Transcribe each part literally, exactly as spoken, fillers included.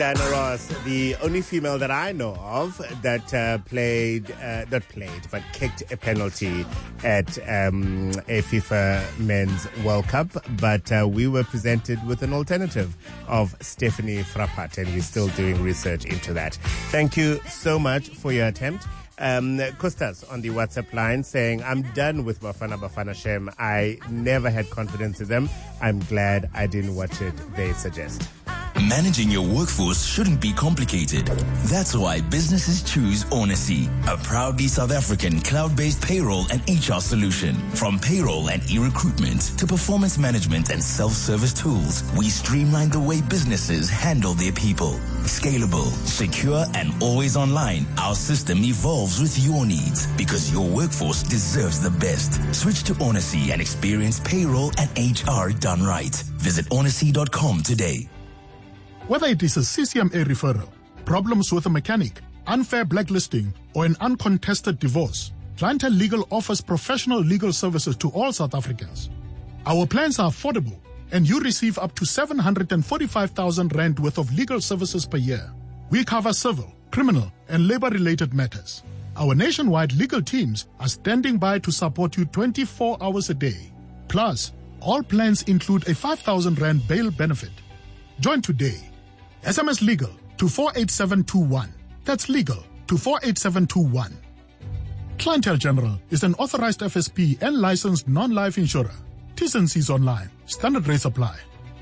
Diana Ross, the only female that I know of that uh, played, uh, not played, but kicked a penalty at um, a FIFA Men's World Cup. But uh, we were presented with an alternative of Stephanie Frappart, and we're still doing research into that. Thank you so much for your attempt. Um, Kostas on the WhatsApp line saying, I'm done with Bafana Bafana Shem. I never had confidence in them. I'm glad I didn't watch it, they suggest. Managing your workforce shouldn't be complicated. That's why businesses choose Onacy, a proudly South African cloud-based payroll and H R solution. From payroll and e-recruitment to performance management and self-service tools, we streamline the way businesses handle their people. Scalable, secure, and always online, our system evolves with your needs because your workforce deserves the best. Switch to Onacy and experience payroll and H R done right. Visit onacy dot com today. Whether it is a C C M A referral, problems with a mechanic, unfair blacklisting, or an uncontested divorce, Clientele Legal offers professional legal services to all South Africans. Our plans are affordable, and you receive up to seven hundred forty-five thousand rand worth of legal services per year. We cover civil, criminal, and labor-related matters. Our nationwide legal teams are standing by to support you twenty-four hours a day. Plus, all plans include a five thousand rand bail benefit. Join today. S M S legal to four eight seven two one. That's legal to four eight seven two one. Clientele General is an authorized F S P and licensed non-life insurer. T's and C's online. Standard rates apply.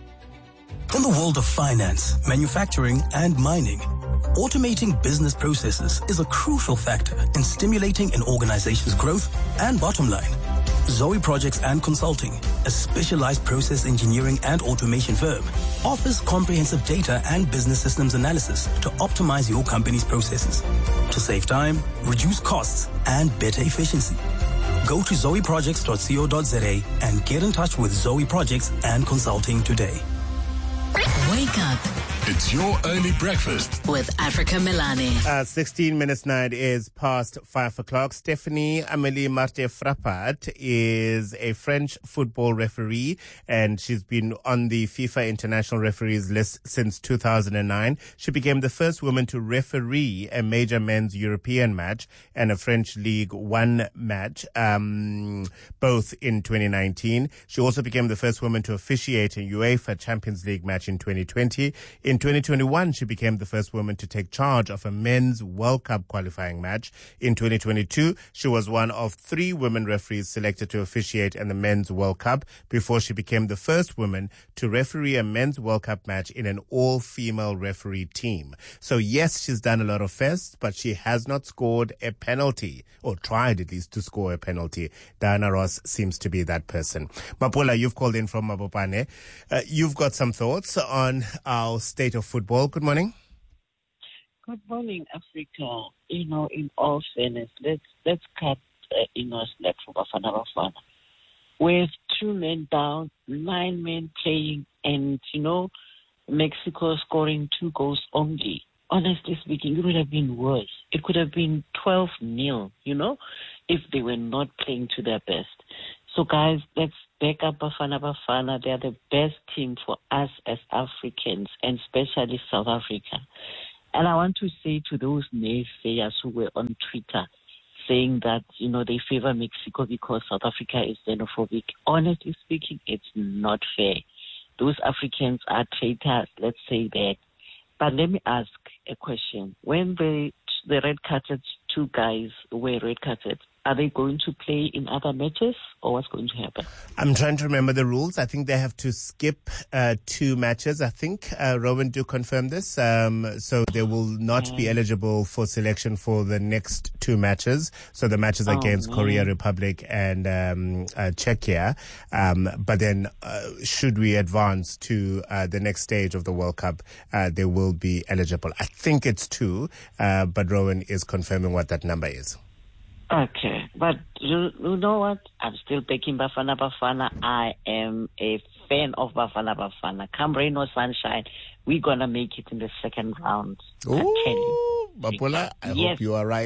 In the world of finance, manufacturing, and mining, automating business processes is a crucial factor in stimulating an organization's growth and bottom line. Zoe Projects and Consulting, a specialized process engineering and automation firm, offers comprehensive data and business systems analysis to optimize your company's processes, to save time, reduce costs, and better efficiency. Go to zoe projects dot co dot za and get in touch with Zoe Projects and Consulting today. Wake up. It's your early breakfast with Africa Milani. Uh, sixteen minutes nine is past five o'clock. Stephanie Amélie Marthe Frappart is a French football referee, and she's been on the FIFA International Referees list since two thousand nine. She became the first woman to referee a major men's European match and a French League One match, um, both in twenty nineteen. She also became the first woman to officiate a UEFA Champions League match in twenty twenty. In twenty twenty-one, she became the first woman to take charge of a men's World Cup qualifying match. In twenty twenty-two, she was one of three women referees selected to officiate in the men's World Cup before she became the first woman to referee a men's World Cup match in an all-female referee team. So yes, she's done a lot of fests, but she has not scored a penalty, or tried at least to score a penalty. Diana Ross seems to be that person. Mapula, you've called in from Mabopane. Uh, you've got some thoughts on our state of football. Good morning. Good morning, Africa. You know, in all fairness, let's let's cut uh, you know slack for Bafana Bafana. With two men down, nine men playing, and you know, Mexico scoring two goals only. Honestly speaking, it would have been worse. It could have been twelve nil, you know, if they were not playing to their best. So, guys, let's back up Bafana Bafana. They are the best team for us as Africans, and especially South Africa. And I want to say to those naysayers who were on Twitter saying that, you know, they favor Mexico because South Africa is xenophobic. Honestly speaking, it's not fair. Those Africans are traitors, let's say that. But let me ask a question. When the, the red-carded two guys were red-carded, are they going to play in other matches, or what's going to happen? I'm trying to remember the rules. I think they have to skip uh, two matches. I think uh, Rowan do confirm this. Um, so they will not mm. be eligible for selection for the next two matches. So the matches oh, against man. Korea Republic and um, uh, Czechia. Um, but then uh, should we advance to uh, the next stage of the World Cup, uh, they will be eligible. I think it's two, uh, but Rowan is confirming what that number is. Okay, but you, you know what? I'm still backing Bafana Bafana. I am a fan of Bafana Bafana. Come rain or sunshine, we're going to make it in the second round. Ooh, Mapula, I yes. hope you are right.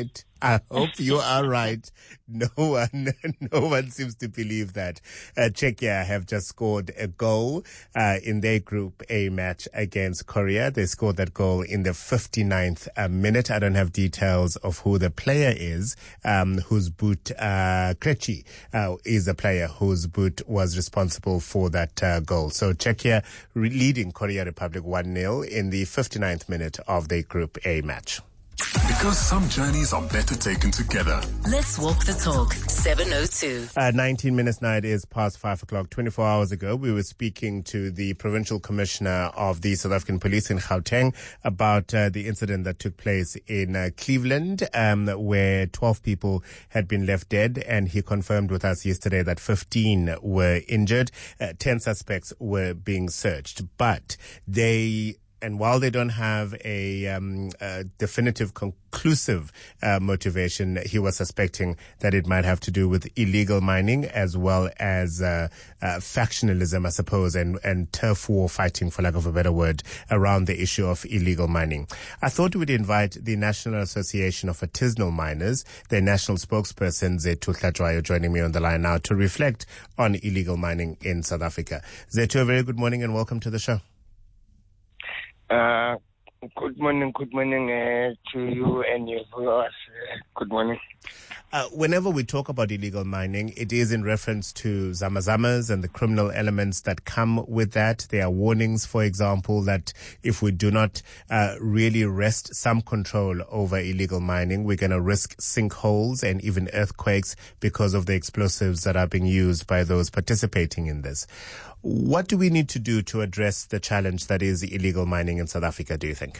I hope you are right. No one, no one seems to believe that. Uh, Czechia have just scored a goal uh, in their Group A match against Korea. They scored that goal in the fifty-ninth uh, minute. I don't have details of who the player is, um, whose boot, uh, Krejci, uh, is the player whose boot was responsible for that uh, goal. So Czechia re- leading Korea Republic one nil in the fifty-ninth minute of their Group A match. Because some journeys are better taken together. Let's walk the talk. seven oh two. Uh, nineteen minutes now, it is past five o'clock. twenty-four hours ago, we were speaking to the Provincial Commissioner of the South African Police in Gauteng about uh, the incident that took place in uh, Cleveland, um, where twelve people had been left dead. And he confirmed with us yesterday that fifteen were injured. Uh, ten suspects were being searched. But they... And while they don't have a, um, a definitive, conclusive uh, motivation, he was suspecting that it might have to do with illegal mining as well as uh, uh, factionalism, I suppose, and, and turf war fighting, for lack of a better word, around the issue of illegal mining. I thought we'd invite the National Association of Artisanal Miners, their national spokesperson, Zethu Hlatshwayo, joining me on the line now to reflect on illegal mining in South Africa. Zethu, a very good morning and welcome to the show. Uh, good morning, good morning uh, to you and your viewers. Uh, good morning. Uh, whenever we talk about illegal mining, it is in reference to zamazamas and the criminal elements that come with that. There are warnings, for example, that if we do not uh, really wrest some control over illegal mining, we're going to risk sinkholes and even earthquakes because of the explosives that are being used by those participating in this. What do we need to do to address the challenge that is illegal mining in South Africa, do you think?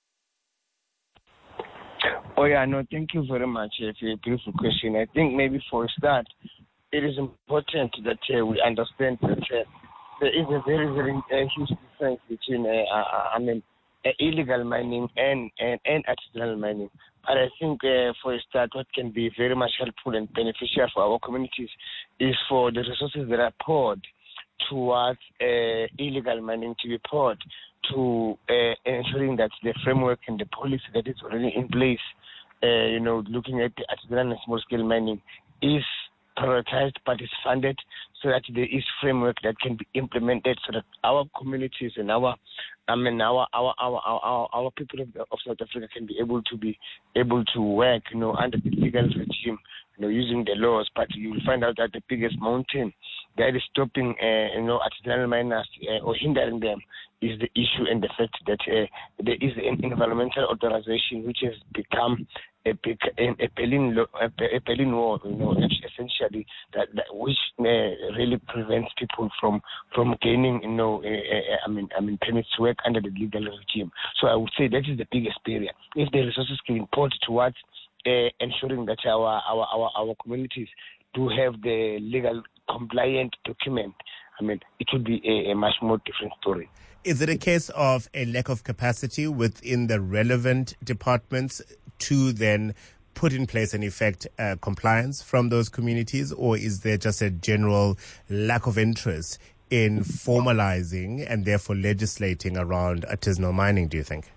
Oh, yeah, no, thank you very much uh, for your beautiful question. I think maybe for a start, it is important that uh, we understand that uh, there is a very, very uh, huge difference between, uh, uh, I mean, uh, illegal mining and, and, and artisanal mining. But I think uh, for a start, what can be very much helpful and beneficial for our communities is for the resources that are poured towards uh, illegal mining to be poured to uh, ensuring that the framework and the policy that is already in place, uh, you know, looking at the artisanal and small-scale mining is prioritized but is funded so that there is framework that can be implemented so that our communities and our, I mean, our our our our, our people of, of South Africa can be able to be able to work, you know, under the legal regime, you know, using the laws. But you will find out that the biggest mountain that is stopping, uh, you know, artisanal miners uh, or hindering them is the issue and the fact that uh, there is an environmental authorization which has become a, a, a Berlin law, a, a Berlin wall, you know, essentially that, that which uh, really prevents people from from gaining, you know, uh, uh, I mean, I mean, permits to work under the legal regime. So I would say that is the biggest barrier. If the resources can be put towards uh, ensuring that our, our our our communities do have the legal compliant document, I mean, it would be a, a much more different story. Is it a case of a lack of capacity within the relevant departments to then put in place and effect uh, compliance from those communities, or is there just a general lack of interest in formalizing and therefore legislating around artisanal mining, do you think?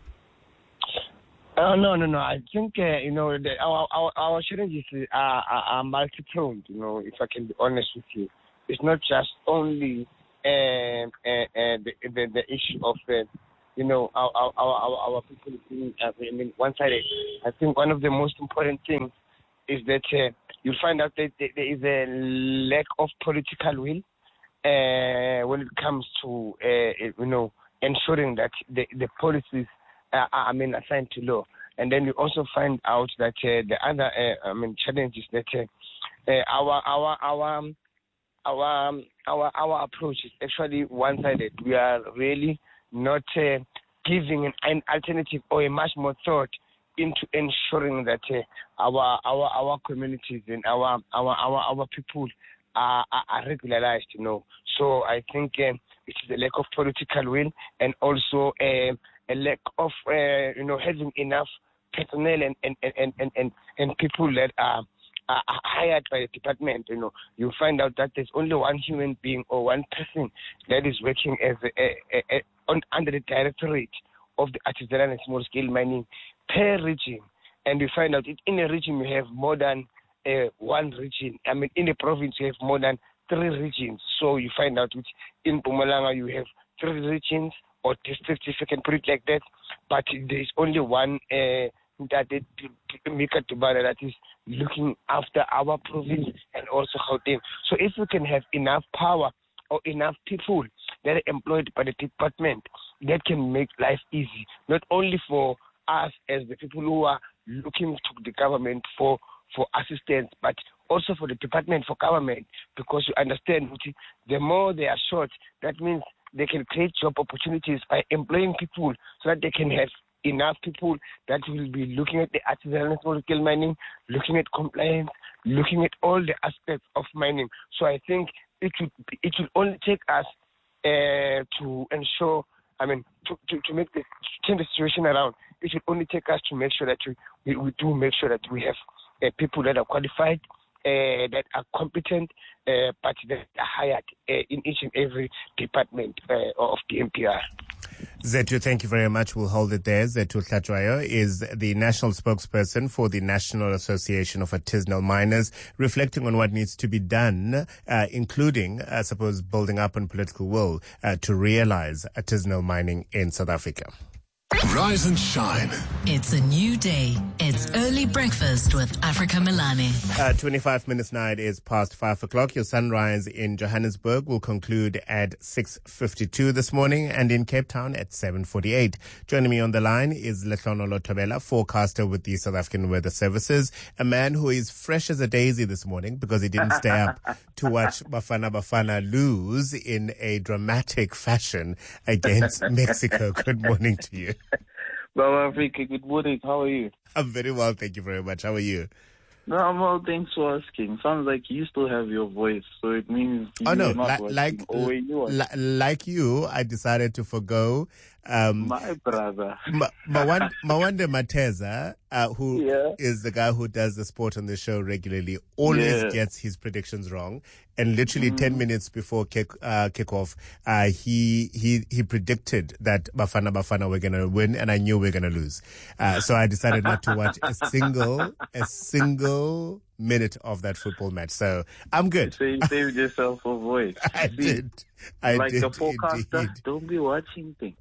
Uh, no, no, no. I think, uh, you know, the, our, our our challenges are, are, are multi-pronged, you know, if I can be honest with you. It's not just only uh, uh, uh, the, the the issue of, uh, you know, our our, our, our people being, uh, I mean, one-sided. I think one of the most important things is that uh, you'll find out that there is a lack of political will uh, when it comes to, uh, you know, ensuring that the, the policies Uh, I mean, assigned to law. And then you also find out that uh, the other, uh, I mean, challenge is that uh, uh, our our our our um, our our approach is actually one-sided. We are really not uh, giving an, an alternative or a much more thought into ensuring that uh, our our our communities and our our our, our people are, are regularized. You know, so I think uh, it is a lack of political will and also Uh, a lack of, uh, you know, having enough personnel and and, and, and, and, and people that are, are hired by the department. You know, you find out that there's only one human being or one person that is working as a, a, a, a, on, under the directorate of the artisanal and small-scale mining per region. and you find out it, in a region you have more than uh, one region. I mean, in a province you have more than three regions. So you find out which in Mpumalanga you have three regions or districts, if you can put it like that. But there is only one uh, that it, Mika Tubana that is looking after our province and also Gauteng. So if we can have enough power or enough people that are employed by the department, that can make life easy, not only for us as the people who are looking to the government for, for assistance, but also for the department for government, because you understand, the more they are short, that means they can create job opportunities by employing people so that they can have enough people that will be looking at the artisanal small-scale mining, looking at compliance, looking at all the aspects of mining. So I think it will it will only take us uh, to ensure, I mean, to, to, to make the to turn the situation around. It will only take us to make sure that we, we, we do make sure that we have uh, people that are qualified, uh, that are competent, uh, but that are hired uh, in each and every department uh, of the M P R. Zethu, thank you very much. We'll hold it there. Zethu Hlatshwayo is the national spokesperson for the National Association of Artisanal Miners, reflecting on what needs to be done, uh, including, I suppose, building up on political will uh, to realize artisanal mining in South Africa. Rise and shine. It's a new day. It's early breakfast with Africa Milani. Uh, twenty-five minutes now, it is past five o'clock. Your sunrise in Johannesburg will conclude at six fifty-two this morning and in Cape Town at seven forty-eight. Joining me on the line is Letlhonolo Thobela, forecaster with the South African Weather Services, a man who is fresh as a daisy this morning because he didn't stay up to watch Bafana Bafana lose in a dramatic fashion against Mexico. Good morning to you. Baba Africa, good morning. How are you? I'm very well, thank you very much. How are you? No, I'm well, thanks for asking. Sounds like you still have your voice, so it means you oh, no, are not li- like, you li- like you, I decided to forgo um, my brother. Ma- Mawande, Mawande Mateza, uh, who yeah. is the guy who does the sport on the show regularly, always yeah. gets his predictions wrong. And literally mm. ten minutes before kick uh, kickoff, uh, he he he predicted that Bafana Bafana were gonna win, and I knew we were gonna lose. Uh, so I decided not to watch a single a single minute of that football match. So I'm good. So you saved yourself a voice. I See, did. I like did. a forecaster, indeed. don't be watching things.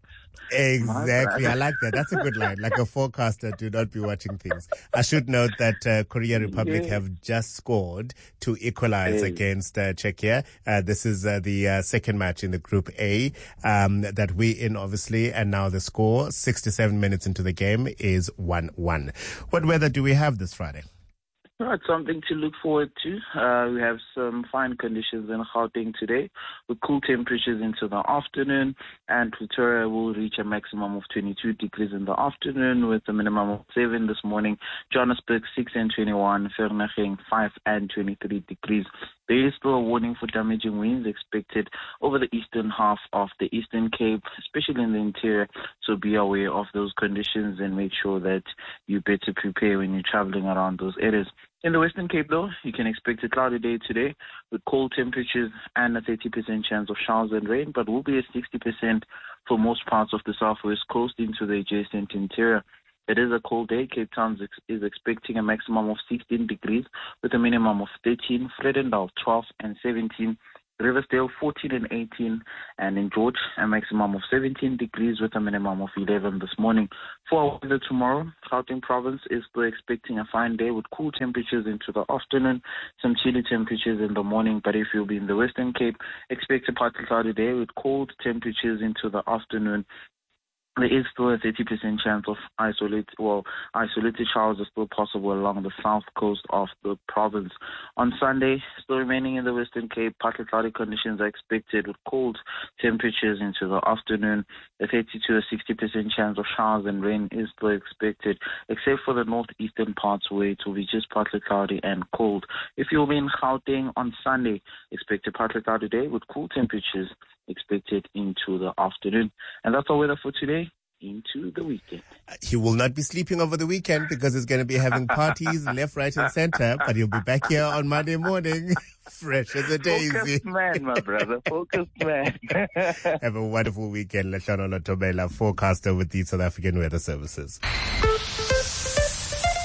Exactly. I like that. That's a good line. Like a forecaster, do not be watching things. I should note that uh, Korea Republic yeah. have just scored to equalize hey. against uh, Czechia. Uh, this is uh, the uh, second match in the Group A um, that we in, obviously. And now the score, sixty-seven minutes into the game, is one one. What weather do we have this Friday? Right, something to look forward to. Uh, we have some fine conditions in Gauteng today with cool temperatures into the afternoon, and Pretoria will reach a maximum of twenty-two degrees in the afternoon with a minimum of seven this morning. Johannesburg six and twenty-one, Vereeniging five and twenty-three degrees. There is still a warning for damaging winds expected over the eastern half of the Eastern Cape, especially in the interior, so be aware of those conditions and make sure that you better prepare when you're traveling around those areas. In the Western Cape, though, you can expect a cloudy day today with cold temperatures and a thirty percent chance of showers and rain, but will be a sixty percent for most parts of the southwest coast into the adjacent interior. It is a cold day. Cape Town is expecting a maximum of sixteen degrees with a minimum of thirteen. Vredendal twelve and seventeen. Riversdale fourteen and eighteen, and in George a maximum of seventeen degrees with a minimum of eleven this morning. For our weather tomorrow, Gauteng province is still expecting a fine day with cool temperatures into the afternoon, some chilly temperatures in the morning, but if you'll be in the Western Cape, expect a partly cloudy day with cold temperatures into the afternoon. There is still a thirty percent chance of isolated, well, isolated showers are still possible along the south coast of the province. On Sunday, still remaining in the Western Cape, partly cloudy conditions are expected with cold temperatures into the afternoon. A thirty to a sixty percent chance of showers and rain is still expected, except for the northeastern parts where it will be just partly cloudy and cold. If you'll be in Gauteng on Sunday, expect a partly cloudy day with cool temperatures expected into the afternoon. And that's our weather for today into the weekend. He will not be sleeping over the weekend because he's going to be having parties left, right, and center, but he'll be back here on Monday morning, fresh as a daisy. Focused man, my brother. Focused man. Have a wonderful weekend. Letlhonolo Thobela, forecaster with the South African Weather Services.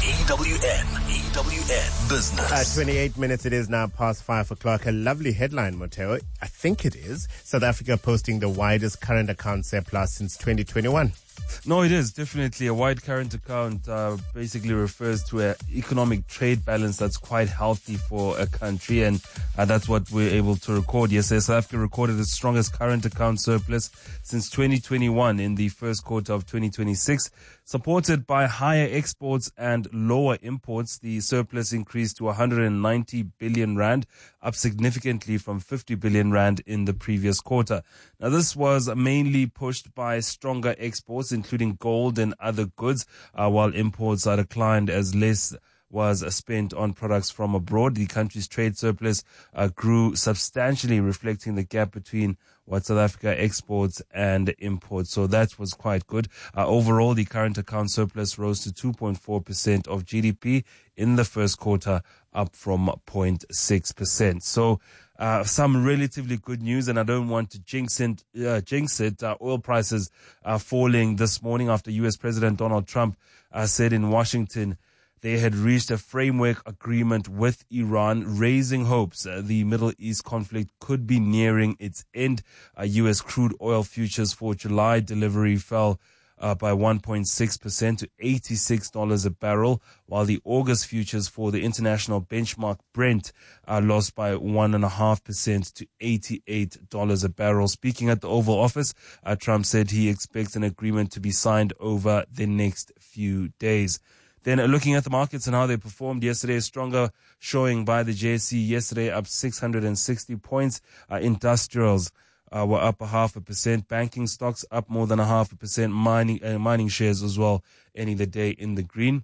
E W N, E W N Business. Uh, twenty-eight minutes it is now past five o'clock. A lovely headline, Mateo. I think it is. South Africa posting the widest current account surplus since twenty twenty-one. No, it is definitely a wide current account. Uh, basically refers to an economic trade balance that's quite healthy for a country, and uh, that's what we're able to record. Yes, South Africa recorded its strongest current account surplus since twenty twenty-one in the first quarter of twenty twenty-six. Supported by higher exports and lower imports, the surplus increased to one hundred ninety billion rand, up significantly from fifty billion rand in the previous quarter. Now, this was mainly pushed by stronger exports, including gold and other goods, uh, while imports are declined as less was spent on products from abroad. The country's trade surplus uh, grew substantially, reflecting the gap between what South Africa exports and imports. So that was quite good. Uh, overall, the current account surplus rose to two point four percent of G D P in the first quarter, up from zero point six percent. So uh, some relatively good news, and I don't want to jinx it. Uh, jinx it. Uh, oil prices are falling this morning after U S President Donald Trump uh, said in Washington they had reached a framework agreement with Iran, raising hopes uh, the Middle East conflict could be nearing its end. Uh, U S crude oil futures for July delivery fell uh, by one point six percent to eighty-six dollars a barrel, while the August futures for the international benchmark Brent uh, lost by one point five percent to eighty-eight dollars a barrel. Speaking at the Oval Office, uh, Trump said he expects an agreement to be signed over the next few days. Then uh, looking at the markets and how they performed yesterday, a stronger showing by the J S E yesterday, up six hundred sixty points. Uh, industrials uh, were up a half a percent. Banking stocks up more than a half a percent. Mining, uh, mining shares as well, ending the day in the green.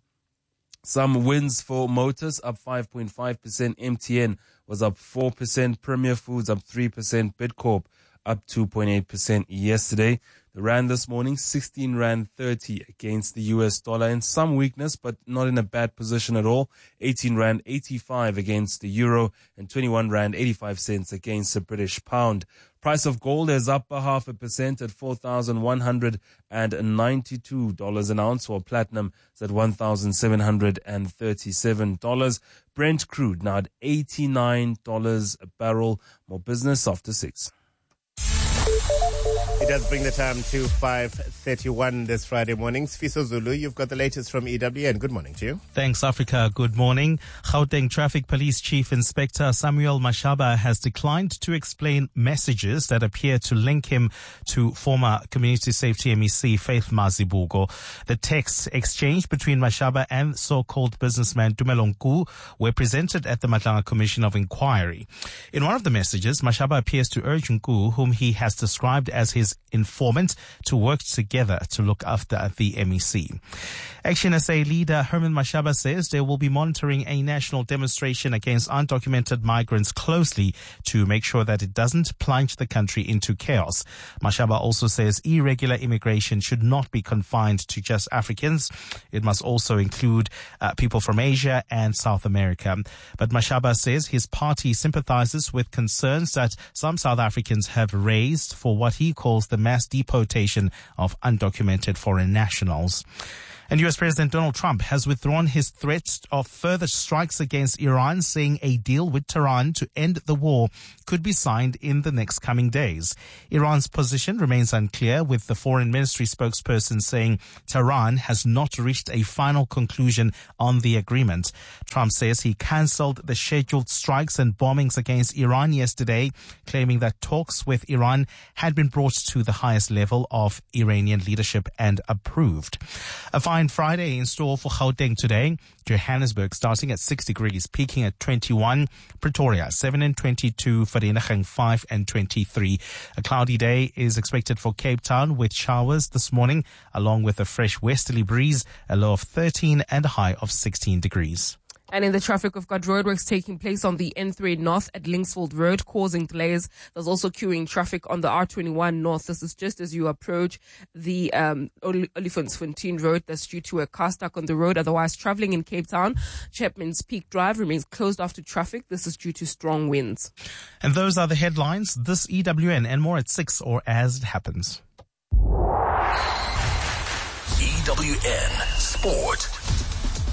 Some wins for Motors, up five point five percent. M T N was up four percent. Premier Foods up three percent. Bidcorp up two point eight percent yesterday. The rand this morning, sixteen rand thirty against the U S dollar, in some weakness, but not in a bad position at all. eighteen rand eighty-five against the euro, and twenty-one rand eighty-five cents against the British pound. Price of gold is up a half a percent at four thousand one hundred ninety-two dollars an ounce, while platinum is at one thousand seven hundred thirty-seven dollars. Brent crude now at eighty-nine dollars a barrel. More business after six. It does bring the time to five thirty-one this Friday morning. Sfiso Zulu, you've got the latest from E W N. Good morning to you. Thanks, Africa. Good morning. Gauteng Traffic Police Chief Inspector Samuel Mashaba has declined to explain messages that appear to link him to former Community Safety M E C Faith Mazibuko. The texts exchanged between Mashaba and so-called businessman Tumelo Nku were presented at the Matlanga Commission of Inquiry. In one of the messages, Mashaba appears to urge Nku, whom he has described as his informant, to work together to look after the M E C. Action S A leader Herman Mashaba says they will be monitoring a national demonstration against undocumented migrants closely to make sure that it doesn't plunge the country into chaos. Mashaba also says irregular immigration should not be confined to just Africans. It must also include uh, people from Asia and South America. But Mashaba says his party sympathizes with concerns that some South Africans have raised for what he calls the mass deportation of undocumented foreign nationals. And U S President Donald Trump has withdrawn his threats of further strikes against Iran, saying a deal with Tehran to end the war could be signed in the next coming days. Iran's position remains unclear, with the foreign ministry spokesperson saying Tehran has not reached a final conclusion on the agreement. Trump says he cancelled the scheduled strikes and bombings against Iran yesterday, claiming that talks with Iran had been brought to the highest level of Iranian leadership and approved. A fine Friday in store for Gauteng today. Johannesburg starting at six degrees, peaking at twenty-one. Pretoria seven and twenty-two. Vereeniging five and twenty-three. A cloudy day is expected for Cape Town with showers this morning, along with a fresh westerly breeze, a low of thirteen and a high of sixteen degrees. And in the traffic, we've got roadworks taking place on the N three North at Linksfield Road, causing delays. There's also queuing traffic on the R twenty-one North. This is just as you approach the um, Olifantsfontein Road. That's due to a car stuck on the road. Otherwise, traveling in Cape Town, Chapman's Peak Drive remains closed after traffic. This is due to strong winds. And those are the headlines. This E W N and more at six, or as it happens. E W N Sport.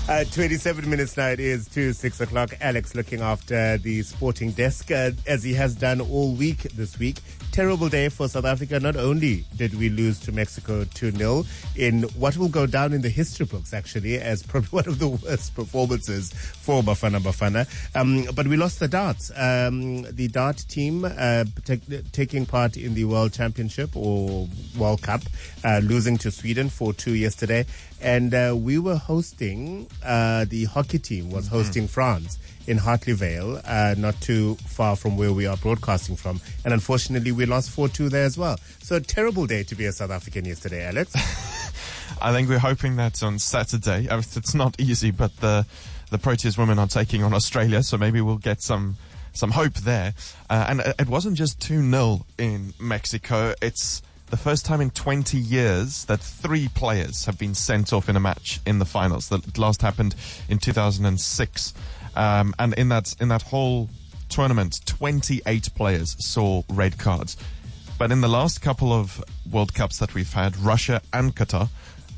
Uh, twenty-seven minutes now, it is to six o'clock. Alex looking after the sporting desk, uh, as he has done all week this week. Terrible day for South Africa. Not only did we lose to Mexico two nil in what will go down in the history books, actually, as probably one of the worst performances for Bafana Bafana, um, but we lost the darts. Um, the dart team uh, take, taking part in the World Championship or World Cup, uh, losing to Sweden four two yesterday. And uh, we were hosting, uh, the hockey team was hosting mm. France in Hartley Vale, uh, not too far from where we are broadcasting from. And unfortunately, we lost four two there as well. So a terrible day to be a South African yesterday, Alex. I think we're hoping that on Saturday, it's not easy, but the the Proteas women are taking on Australia, so maybe we'll get some some hope there. Uh, and it wasn't just two nil in Mexico. It's the first time in twenty years that three players have been sent off in a match in the finals. That last happened in two thousand six. Um, and in that in that whole tournament, twenty-eight players saw red cards. But in the last couple of World Cups that we've had, Russia and Qatar,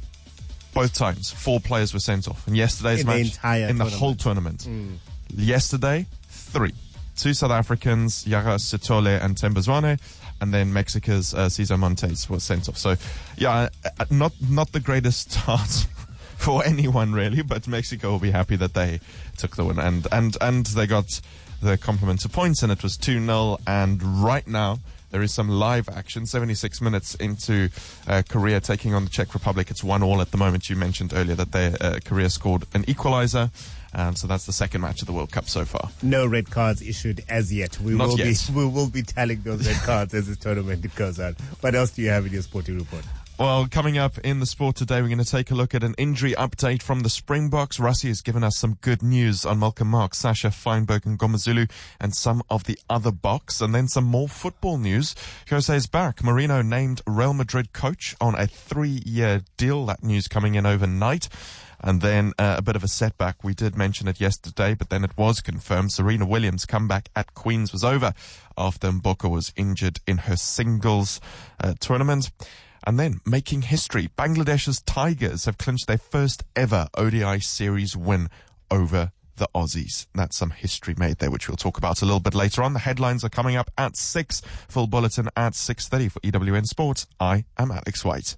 both times, four players were sent off. And yesterday's in match, the entire in the tournament. whole tournament. Mm. Yesterday, three. Two South Africans, Yara Sitole and Tembazwane, and then Mexico's uh, Cesar Montes was sent off. So, yeah, uh, not not the greatest start for anyone, really, but Mexico will be happy that they took the win. And, and, and they got the complement of points, and it was two nil. And right now, there is some live action, seventy-six minutes into uh, Korea taking on the Czech Republic. It's one all at the moment. You mentioned earlier that they, uh, Korea scored an equalizer. And so that's the second match of the World Cup so far. No red cards issued as yet. We Not will yet. be we will be tallying those red cards as this tournament goes on. What else do you have in your sporting report? Well, coming up in the sport today, we're going to take a look at an injury update from the Springboks. Rassie has given us some good news on Malcolm Marx, Sasha Feinberg and Gomazulu and some of the other Boks. And then some more football news. Jose is back. Marino named Real Madrid coach on a three-year deal. That news coming in overnight. And then uh, a bit of a setback. We did mention it yesterday, but then it was confirmed. Serena Williams' comeback at Queen's was over after Mboka was injured in her singles uh, tournament. And then, making history, Bangladesh's Tigers have clinched their first ever O D I series win over the Aussies. That's some history made there, which we'll talk about a little bit later on. The headlines are coming up at six. Full bulletin at six thirty for E W N Sports. I am Alex White.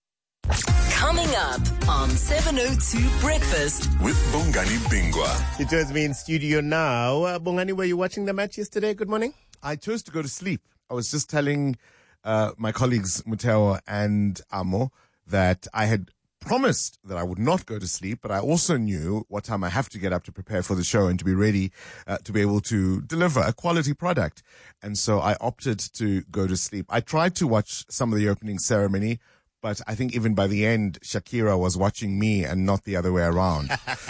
Coming up on seven oh two Breakfast with Bongani Bingwa. He joins me in studio now. Uh, Bongani, were you watching the match yesterday? Good morning. I chose to go to sleep. I was just telling uh, my colleagues Muteo and Amo that I had promised that I would not go to sleep, but I also knew what time I have to get up to prepare for the show and to be ready uh, to be able to deliver a quality product. And so I opted to go to sleep. I tried to watch some of the opening ceremony, but I think even by the end, Shakira was watching me and not the other way around.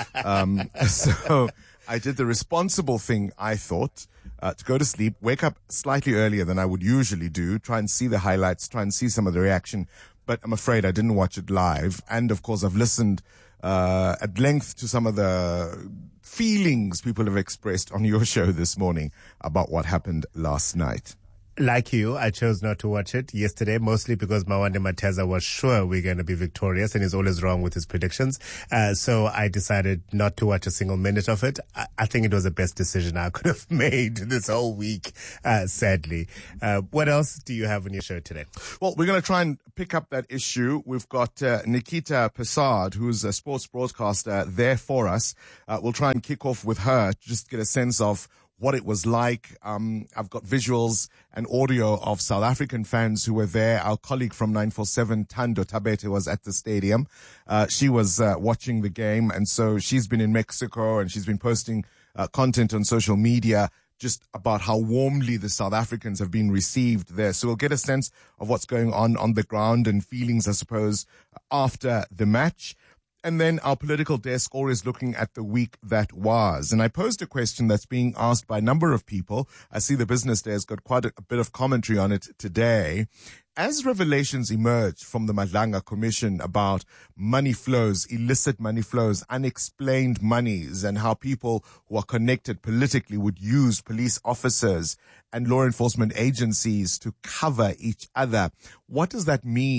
um, so I did the responsible thing, I thought, uh, to go to sleep, wake up slightly earlier than I would usually do, try and see the highlights, try and see some of the reaction. But I'm afraid I didn't watch it live. And of course, I've listened uh, at length to some of the feelings people have expressed on your show this morning about what happened last night. Like you, I chose not to watch it yesterday, mostly because Mawande Mateza was sure we're going to be victorious, and he's always wrong with his predictions. Uh, so I decided not to watch a single minute of it. I, I think it was the best decision I could have made this whole week, uh, sadly. Uh, what else do you have on your show today? Well, we're going to try and pick up that issue. We've got uh, Nikita Persad, who's a sports broadcaster, there for us. Uh, we'll try and kick off with her to just get a sense of what it was like. Um, I've got visuals and audio of South African fans who were there. Our colleague from nine four seven, Tando Tabete, was at the stadium. Uh, she was uh, watching the game, and so she's been in Mexico, and she's been posting uh, content on social media just about how warmly the South Africans have been received there. So we'll get a sense of what's going on on the ground and feelings, I suppose, after the match. And then our political desk always looking at the week that was. And I posed a question that's being asked by a number of people. I see the business day has got quite a, a bit of commentary on it today. As revelations emerge from the Madlanga Commission about money flows, illicit money flows, unexplained monies, and how people who are connected politically would use police officers and law enforcement agencies to cover each other, what does that mean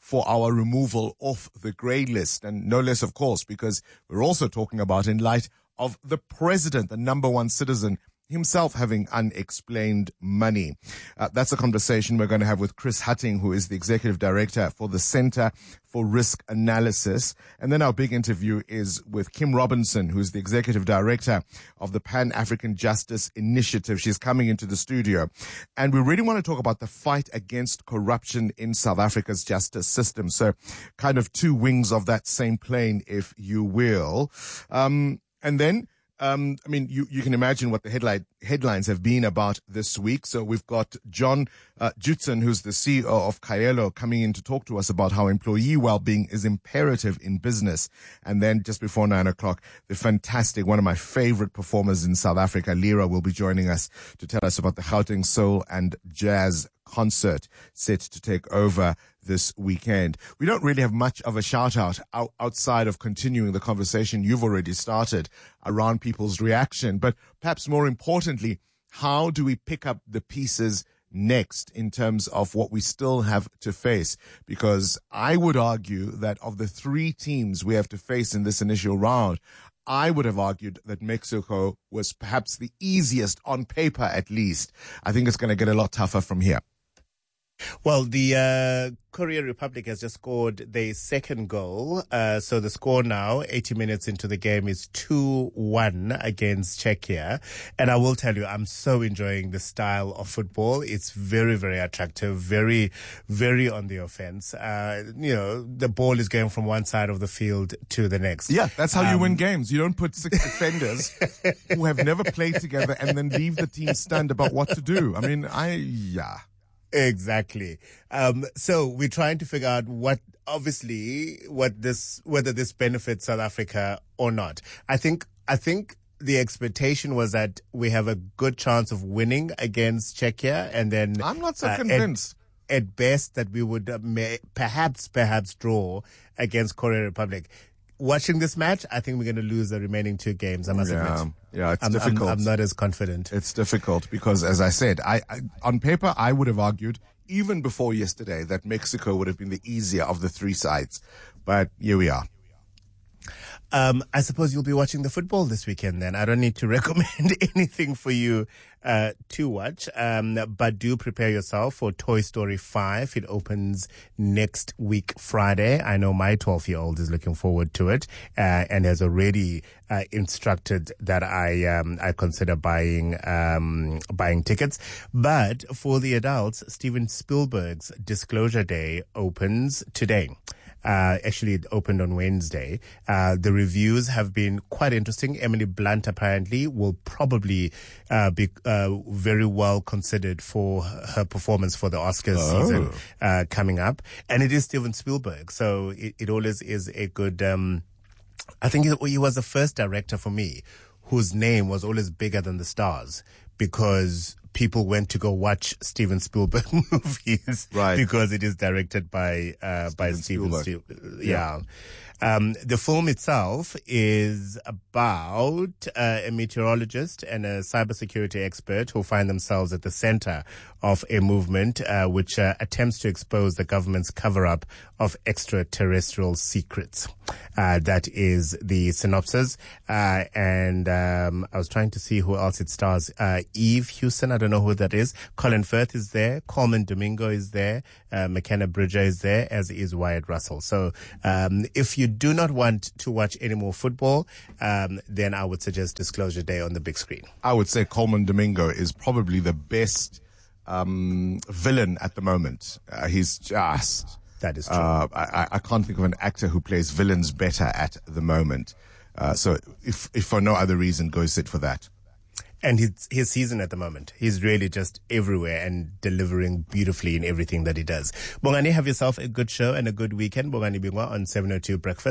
for our removal off the grey list. And no less, of course, because we're also talking about in light of the president, the number one citizen, himself having unexplained money. Uh, that's a conversation we're going to have with Chris Hutting, who is the executive director for the Center for Risk Analysis. And then our big interview is with Kim Robinson, who's the executive director of the Pan-African Justice Initiative. She's coming into the studio. And we really want to talk about the fight against corruption in South Africa's justice system. So kind of two wings of that same plane, if you will. Um, and then Um, I mean, you, you can imagine what the headline, headlines have been about this week. So we've got John uh, Jutson, who's the C E O of Kaelo, coming in to talk to us about how employee well-being is imperative in business. And then just before nine o'clock, the fantastic, one of my favorite performers in South Africa, Lira, will be joining us to tell us about the Gauteng Soul and Jazz concert set to take over this weekend. We don't really have much of a shout out outside of continuing the conversation you've already started around people's reaction. But perhaps more importantly, how do we pick up the pieces next in terms of what we still have to face? Because I would argue that of the three teams we have to face in this initial round, I would have argued that Mexico was perhaps the easiest on paper, at least. I think it's going to get a lot tougher from here. Well, the uh, Korea Republic has just scored their second goal. Uh, so the score now, eighty minutes into the game, is two one against Czechia. And I will tell you, I'm so enjoying the style of football. It's very, very attractive, very, very on the offense. Uh, you know, the ball is going from one side of the field to the next. Yeah, that's how um, you win games. You don't put six defenders who have never played together and then leave the team stunned about what to do. I mean, I, yeah. Exactly. Um, so we're trying to figure out what, obviously, what this, whether this benefits South Africa or not. I think, I think the expectation was that we have a good chance of winning against Czechia, and then I'm not so uh, convinced. At, at best, that we would uh, may, perhaps, perhaps draw against Korea Republic. Watching this match, I think we're going to lose the remaining two games. I must yeah, admit. Yeah, it's I'm, difficult. I'm, I'm not as confident. It's difficult because, as I said, I, I on paper I would have argued even before yesterday that Mexico would have been the easier of the three sides, but here we are. Um, I suppose you'll be watching the football this weekend then. I don't need to recommend anything for you uh, to watch, um, but do prepare yourself for Toy Story five. It opens next week, Friday. I know my twelve-year-old is looking forward to it uh, and has already uh, instructed that I um, I consider buying um, buying tickets. But for the adults, Steven Spielberg's Disclosure Day opens today. Uh, actually, it opened on Wednesday. Uh, the reviews have been quite interesting. Emily Blunt apparently will probably uh, be uh, very well considered for her performance for the Oscars Oh. season uh, coming up. And it is Steven Spielberg, so it, it always is a good. Um, I think he was the first director for me whose name was always bigger than the stars, because people went to go watch Steven Spielberg movies, right? Because it is directed by uh, by Steven Spielberg. Spielberg. Yeah. Um, the film itself is about uh, a meteorologist and a cybersecurity expert who find themselves at the center of a movement uh, which uh, attempts to expose the government's cover-up of extraterrestrial secrets. Uh, that is the synopsis. Uh, and um, I was trying to see who else it stars. Uh, Eve Hewson, I don't know who that is. Colin Firth is there. Coleman Domingo is there. Uh, McKenna Bridger is there, as is Wyatt Russell. So um, if you do not want to watch any more football, um, then I would suggest Disclosure Day on the big screen. I would say Coleman Domingo is probably the best um, villain at the moment. Uh, he's just... That is true. Uh, I, I can't think of an actor who plays villains better at the moment. Uh, so if, if for no other reason, go sit for that. And his his season at the moment, he's really just everywhere and delivering beautifully in everything that he does. Bongani, have yourself a good show and a good weekend. Bongani Bingwa on seven oh two Breakfast.